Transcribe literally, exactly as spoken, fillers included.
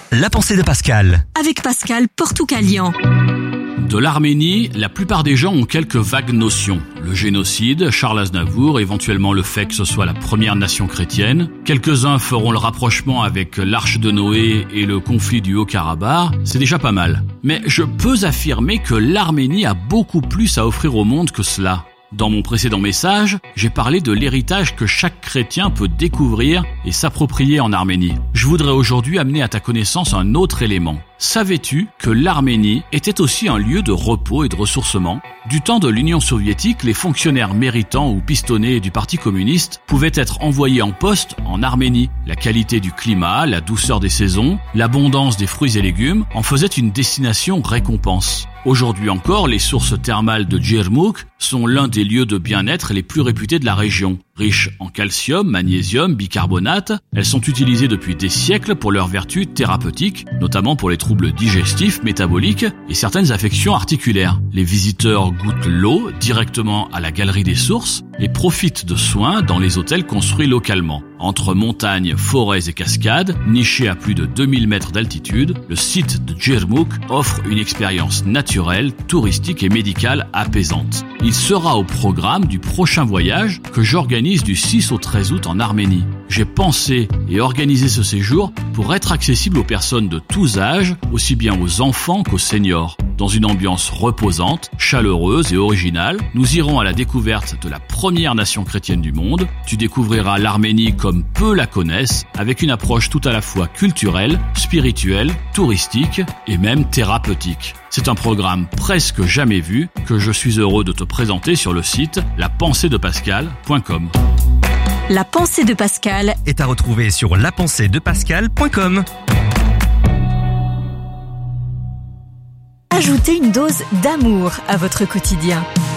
La pensée de Pascal. Avec Pascal Portucalian. De l'Arménie, la plupart des gens ont quelques vagues notions. Le génocide, Charles Aznavour, éventuellement le fait que ce soit la première nation chrétienne. Quelques-uns feront le rapprochement avec l'Arche de Noé et le conflit du Haut-Karabakh. C'est déjà pas mal. Mais je peux affirmer que l'Arménie a beaucoup plus à offrir au monde que cela. Dans mon précédent message, j'ai parlé de l'héritage que chaque chrétien peut découvrir et s'approprier en Arménie. Je voudrais aujourd'hui amener à ta connaissance un autre élément. Savais-tu que l'Arménie était aussi un lieu de repos et de ressourcement ? Du temps de l'Union soviétique, les fonctionnaires méritants ou pistonnés du Parti communiste pouvaient être envoyés en poste en Arménie. La qualité du climat, la douceur des saisons, l'abondance des fruits et légumes en faisaient une destination récompense. Aujourd'hui encore, les sources thermales de Djermouk sont l'un des lieux de bien-être les plus réputés de la région. Riches en calcium, magnésium, bicarbonate, elles sont utilisées depuis des siècles pour leurs vertus thérapeutiques, notamment pour les troubles digestifs, métaboliques et certaines affections articulaires. Les visiteurs goûtent l'eau directement à la galerie des sources et profitent de soins dans les hôtels construits localement. Entre montagnes, forêts et cascades, nichés à plus de deux mille mètres d'altitude, le site de Djermouk offre une expérience naturelle, touristique et médicale apaisante. Il sera au programme du prochain voyage que j'organise du six au treize août en Arménie. J'ai pensé et organisé ce séjour pour être accessible aux personnes de tous âges, aussi bien aux enfants qu'aux seniors. Dans une ambiance reposante, chaleureuse et originale, nous irons à la découverte de la première nation chrétienne du monde. Tu découvriras l'Arménie comme peu la connaissent, avec une approche tout à la fois culturelle, spirituelle, touristique et même thérapeutique. C'est un programme presque jamais vu que je suis heureux de te présenter sur le site la pensée de pascal point com. La pensée de Pascal Est à retrouver sur la pensée de pascal point com. Ajoutez une dose d'amour à votre quotidien.